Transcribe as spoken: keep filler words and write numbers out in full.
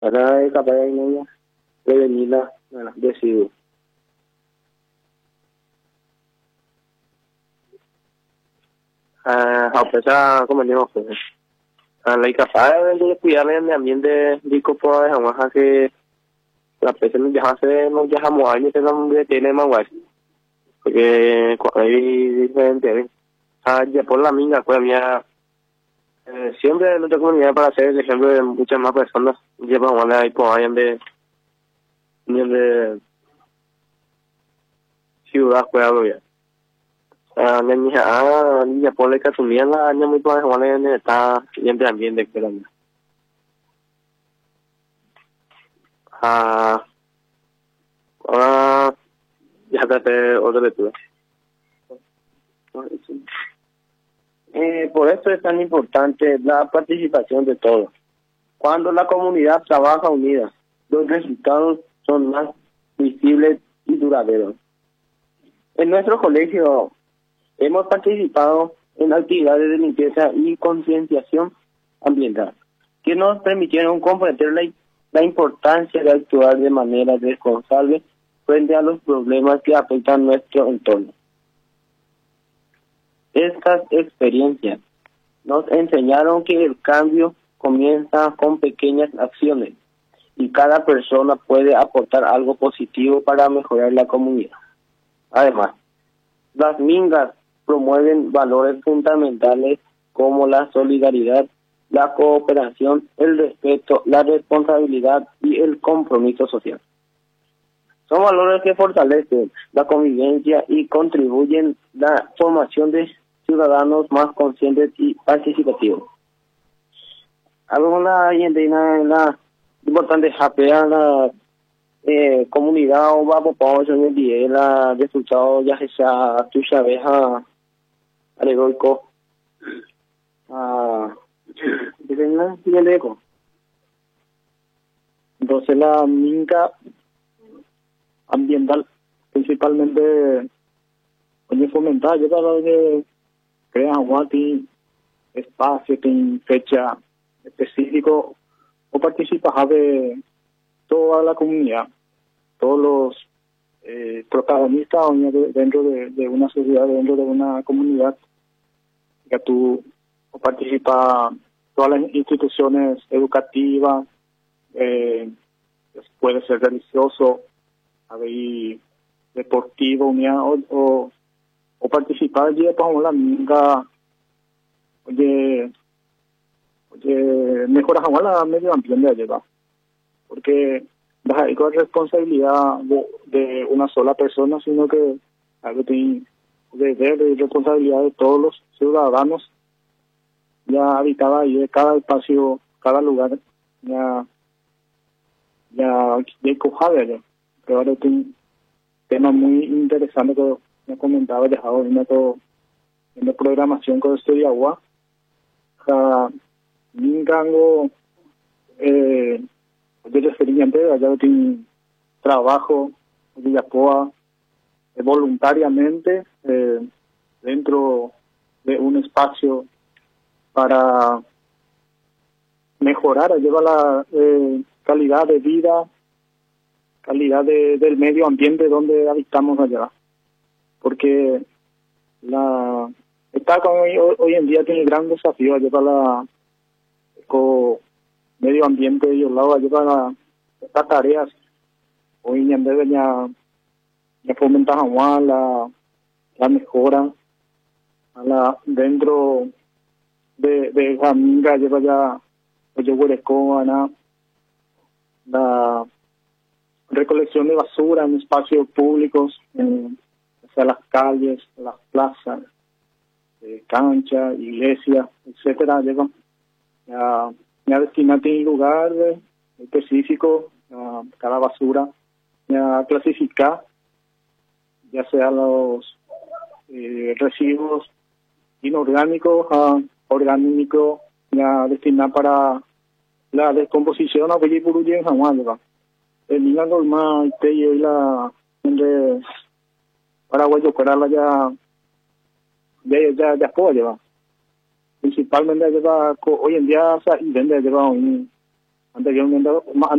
Ahora es capaz de no prevenir la la residuos. Ah, a pesar como digo, pues, a la capaz de cuidar el medio ambiente rico pues jamás que la pesa no ya hace no ya jamás años que no tiene más guay. Porque hay diferente, ah, ya por la minga pues mía eh, siempre nuestra comunidad para hacer el ejemplo de muchas más personas llevan una ahí por ahí de de ciudad pues algo ya ah ni ah ni ya por la que subían la año muy pues bueno está siempre ambiente que era ah ah ya te otra vez tú eh, por eso es tan importante la participación de todos. Cuando la comunidad trabaja unida, los resultados son más visibles y duraderos. En nuestro colegio hemos participado en actividades de limpieza y concienciación ambiental que nos permitieron comprender la, la importancia de actuar de manera responsable frente a los problemas que afectan nuestro entorno. Estas experiencias nos enseñaron que el cambio comienza con pequeñas acciones y cada persona puede aportar algo positivo para mejorar la comunidad. Además, las mingas promueven valores fundamentales como la solidaridad, la cooperación, el respeto, la responsabilidad y el compromiso social. Son valores que fortalecen la convivencia y contribuyen a la formación de ciudadanos más conscientes y participativos. Alguna gente en la importante japea la eh, comunidad o va por pausa en el día la resultado ya sea tu abeja alegoico ah dicen la eco. Entonces la minca ambiental principalmente oye fomentar yo para que crean guati espacio en fecha específico o participa de toda la comunidad, todos los eh, protagonistas dentro de, de una sociedad, dentro de una comunidad, que tú o participa todas las instituciones educativas, eh, puede ser religioso, hay deportivo, o, o, o participar allí, pues, la minga, oye, oye, mejorar la medio ambiente allí, ¿va? Porque no hay responsabilidad de, de una sola persona, sino que hay que deber y responsabilidad de todos los ciudadanos. Ya habitaba ahí de cada espacio, cada lugar, ya ya ya cojaba ya. Pero ahora es un tema muy interesante que me comentaba dejado en todo en la programación con estudio agua. Mi rango eh de referente allá tiene trabajo de apoa eh, voluntariamente eh, dentro de un espacio para mejorar, llevar la eh, calidad de vida, calidad de, del medio ambiente donde habitamos allá, porque la esta hoy, hoy en día tiene gran desafío llevar la con medio ambiente y al lado lleva estas tareas hoy en día ya ya fomentar la la mejora a la dentro de de la minga lleva ya oye hueco la recolección de basura en espacios públicos, en o sea, las calles, las plazas, eh, canchas, iglesias, etcétera, lleva ya ya destinado en lugar específico uh, cada basura ya clasificar ya sea los eh, residuos inorgánicos a uh, orgánicos ya destinar para la descomposición a película en Jamaica el niño normal te y la de paraguayo para la ya ya ya ya puede llevar principalmente lleva hoy en día se vende lleva un anteriormente,